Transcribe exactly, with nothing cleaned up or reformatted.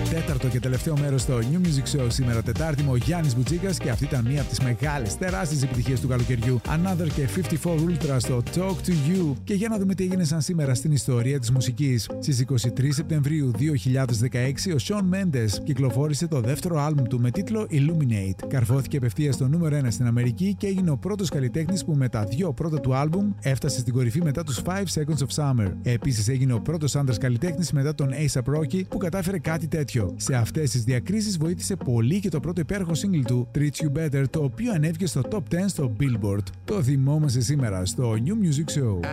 Τέταρτο και τελευταίο μέρος στο New Music Show σήμερα Τετάρτη με ο Γιάννης Μπουτσίκας και αυτή ήταν μία από τις μεγάλες τεράστιες επιτυχίες του καλοκαιριού. Another και φιφτί φορ Ultra στο Talk to You. Και για να δούμε τι έγινε σαν σήμερα στην ιστορία της μουσικής. Στις είκοσι τρεις Σεπτεμβρίου δύο χιλιάδες δεκαέξι ο Shawn Mendes κυκλοφόρησε το δεύτερο άλμπουμ του με τίτλο Illuminate. Καρφώθηκε απευθείας στο νούμερο ένα στην Αμερική και έγινε ο πρώτος καλλιτέχνης που με τα δύο πρώτα του άλμπουμ έφτασε στην κορυφή μετά τους five seconds of Summer. Επίσης έγινε ο πρώτος άντρας καλλιτέχνης μετά τον A$ap Rocky που κατάφερε κάτι τέτοιο. Σε αυτές τις διακρίσεις βοήθησε πολύ και το πρώτο υπέροχο single του Treat You Better, το οποίο ανέβηκε στο top ten στο Billboard. Το θυμόμαστε σήμερα στο New Music Show.